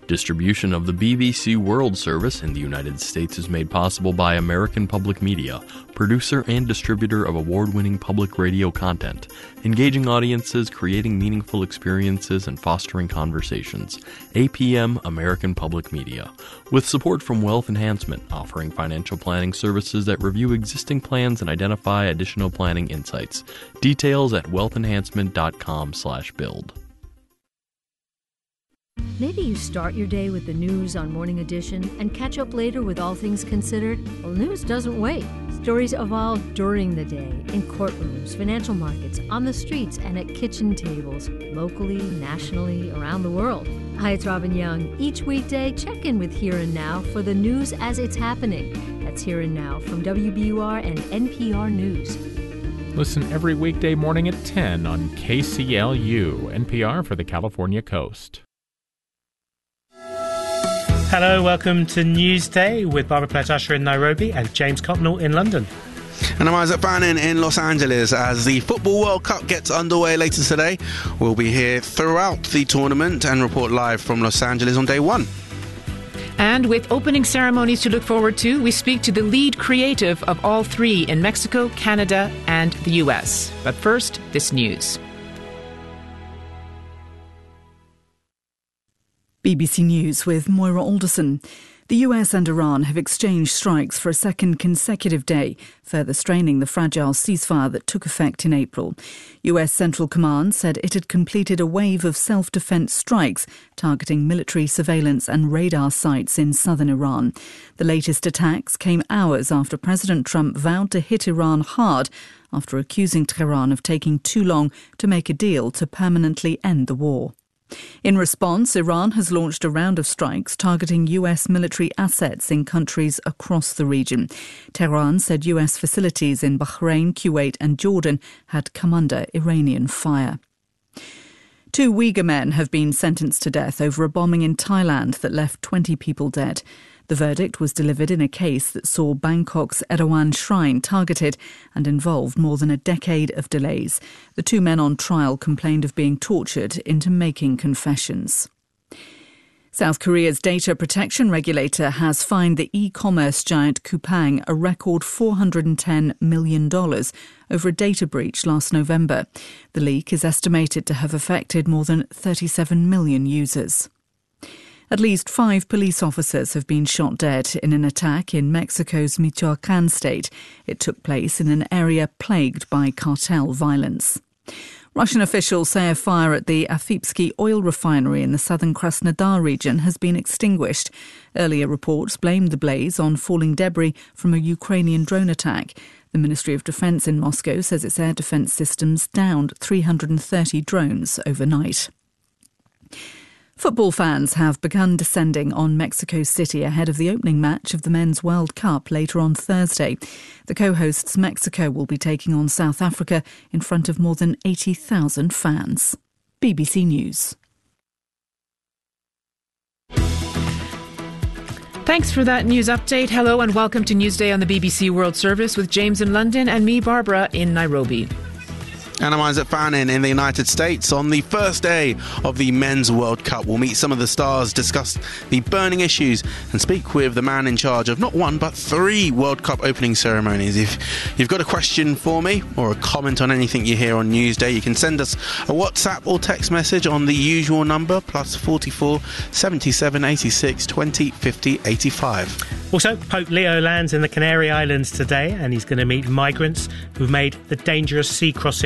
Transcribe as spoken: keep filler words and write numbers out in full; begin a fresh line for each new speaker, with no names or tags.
Distribution of the B B C World Service in the United States is made possible by American Public Media, producer and distributor of award-winning public radio content, engaging audiences, creating meaningful experiences, and fostering conversations. A P M American Public Media, with support from Wealth Enhancement, offering financial planning services that review existing plans and identify additional planning insights. Details at wealth enhancement dot com slash build.
Maybe you start your day with the news on Morning Edition and catch up later with All Things Considered. Well, news doesn't wait. Stories evolve during the day, in courtrooms, financial markets, on the streets, and at kitchen tables, locally, nationally, around the world. Hi, it's Robin Young. Each weekday, check in with Here and Now for the news as it's happening. That's Here and Now from W B U R and N P R News.
Listen every weekday morning at ten on K C L U, N P R for the California Coast.
Hello, welcome to Newsday with Barbara Platt-Usher in Nairobi and James Copnell in London.
And I'm Isaac Fannin in Los Angeles as the Football World Cup gets underway later today. We'll be here throughout the tournament and report live from Los Angeles on day one.
And with opening ceremonies to look forward to, we speak to the lead creative of all three in Mexico, Canada and the U S. But first, this news.
B B C News with Moira Alderson. The U S and Iran have exchanged strikes for a second consecutive day, further straining the fragile ceasefire that took effect in April. U S Central Command said it had completed a wave of self-defense strikes targeting military surveillance and radar sites in southern Iran. The latest attacks came hours after President Trump vowed to hit Iran hard after accusing Tehran of taking too long to make a deal to permanently end the war. In response, Iran has launched a round of strikes targeting U S military assets in countries across the region. Tehran said U S facilities in Bahrain, Kuwait and Jordan had come under Iranian fire. Two Uyghur men have been sentenced to death over a bombing in Thailand that left twenty people dead. The verdict was delivered in a case that saw Bangkok's Erdogan Shrine targeted and involved more than a decade of delays. The two men on trial complained of being tortured into making confessions. South Korea's data protection regulator has fined the e-commerce giant Coupang a record four hundred ten million dollars over a data breach last November. The leak is estimated to have affected more than thirty-seven million users. At least five police officers have been shot dead in an attack in Mexico's Michoacán state. It took place in an area plagued by cartel violence. Russian officials say a fire at the Afipsky oil refinery in the southern Krasnodar region has been extinguished. Earlier reports blamed the blaze on falling debris from a Ukrainian drone attack. The Ministry of Defence in Moscow says its air defence systems downed three hundred thirty drones overnight. Football fans have begun descending on Mexico City ahead of the opening match of the Men's World Cup later on Thursday. The co-hosts Mexico will be taking on South Africa in front of more than eighty thousand fans. B B C News.
Thanks for that news update. Hello and welcome to Newsday on the B B C World Service with James in London and me, Barbara, in Nairobi.
And I'm Isaac Fannin in the United States. On the first day of the Men's World Cup, we'll meet some of the stars, discuss the burning issues and speak with the man in charge of not one but three World Cup opening ceremonies. If you've got a question for me or a comment on anything you hear on Newsday, you can send us a WhatsApp or text message on the usual number, plus forty-four, seventy-seven, eighty-six, twenty, fifty, eighty-five.
Also, Pope Leo lands in the Canary Islands today and he's going to meet migrants who've made the dangerous sea crossing